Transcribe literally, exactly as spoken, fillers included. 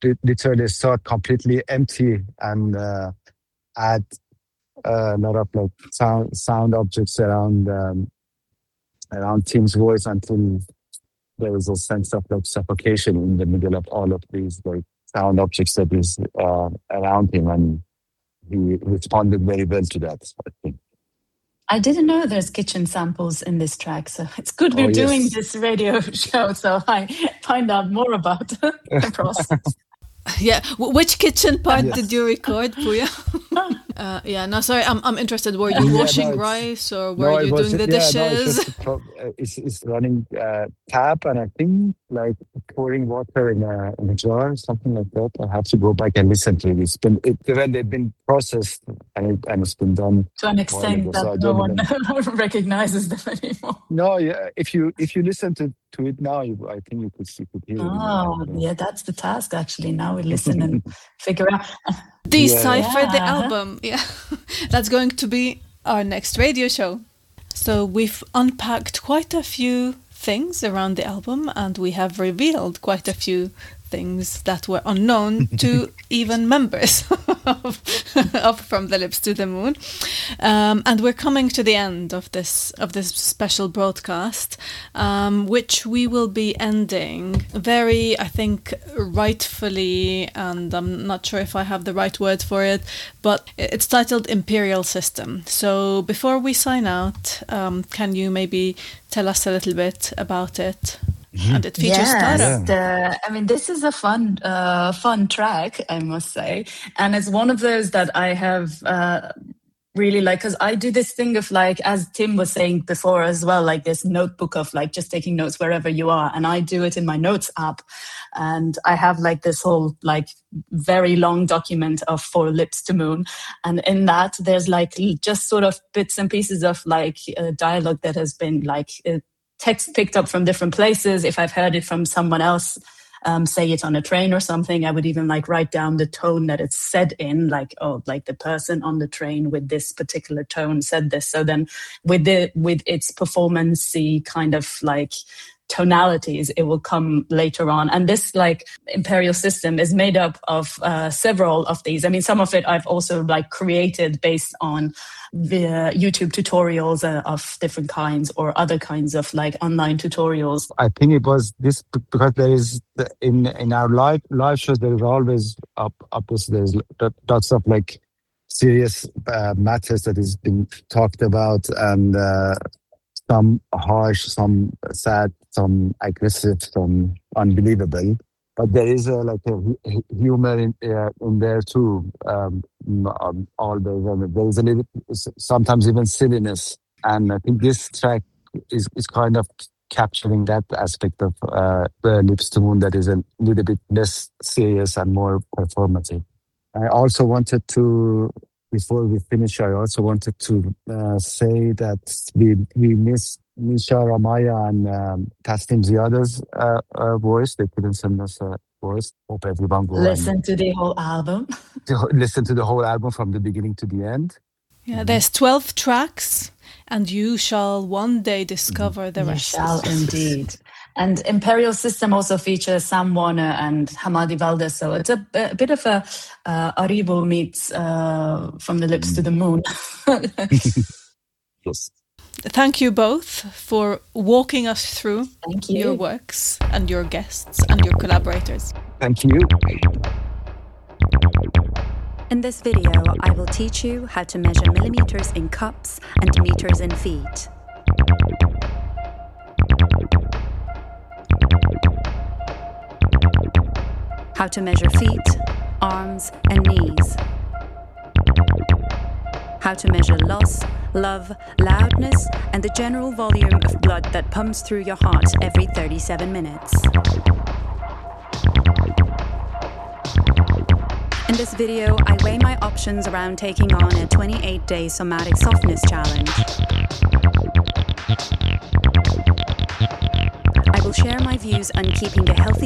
li- literally start completely empty and uh, add a lot of like sound sound objects around um, around Tim's voice until there was a sense of like suffocation in the middle of all of these like sound objects that is uh, around him, and he responded very well to that, I think. I didn't know there's kitchen samples in this track, so it's good Oh we're doing yes. this radio show so I find out more about the process. Yeah, w- which kitchen part Yes. did you record, Puya? uh, yeah, no, sorry, I'm I'm interested. Were you Yeah, washing no, it's- rice or were No, you it was doing the yeah, no, it's dishes? just a pro- uh, it's, it's running uh, tap, and I think like pouring water in a in a jar, something like that. I have to go back and listen to it. It's been it, when they've been processed and it, and it's been done To an a while extent ago, so I that no don't one even. recognizes them anymore. No, yeah. If you if you listen to, to it now, you, I think you could you could hear it. in the Oh, background. yeah, that's the task actually. Now we listen and figure out. Decipher the Yeah. album. Yeah, that's going to be our next radio show. So we've unpacked quite a few things around the album, and we have revealed quite a few things that were unknown to even members of, of From the Lips to the Moon. Um, and we're coming to the end of this of this special broadcast, um, which we will be ending very, I think, rightfully, and I'm not sure if I have the right word for it, but it's titled Imperial System. So before we sign out, um, can you maybe tell us a little bit about it? And it features Yes, Tara. the, I mean, this is a fun, uh, fun track, I must say, and it's one of those that I have uh, really like, because I do this thing of like, as Tim was saying before as well, like this notebook of like just taking notes wherever you are, and I do it in my notes app, and I have like this whole like very long document of For Lips to Moon, and in that there's like just sort of bits and pieces of like uh, dialogue that has been like. Uh, text picked up from different places. If I've heard it from someone else, um, say it on a train or something, I would even like write down the tone that it's said in, like, oh, like the person on the train with this particular tone said this. So then with the with its performance-y kind of like tonalities, it will come later on. And this like Imperial System is made up of uh, several of these. I mean, some of it I've also like created based on the YouTube tutorials uh, of different kinds or other kinds of like online tutorials. I think it was this b- because there is the- in in our live live shows there is always up up there's lo- lots of like serious uh, matters that is being talked about, and uh, some harsh, some sad, some aggressive, some unbelievable. But there is a like a hu- hu- humor in uh, in there too. Um, m- um, always, and there is a little s- sometimes even silliness, and I think this track is is kind of capturing that aspect of uh, the Lips to Moon that is a little bit less serious and more performative. I also wanted to, before we finish, I also wanted to uh, say that we we miss Misha Ramaya and um, Tasnim Ziada's uh, uh, voice. They couldn't send us a voice. Hope everyone go and Listen to the whole album. to listen to the whole album from the beginning to the end. Yeah, there's twelve tracks, and you shall one day discover the You rest. shall indeed. And Imperial System also features Sam Warner and Hamadi Valdez, so it's a, a bit of a uh, Aribo meets uh, From the Lips to the Moon. Yes. Thank you both for walking us through Thank you. your works and your guests and your collaborators. Thank you. In this video, I will teach you how to measure millimeters in cups and meters in feet. How to measure feet, arms, and knees. How to measure loss, love, loudness, and the general volume of blood that pumps through your heart every thirty-seven minutes. In this video, I weigh my options around taking on a twenty-eight day somatic softness challenge. I will share my views on keeping a healthy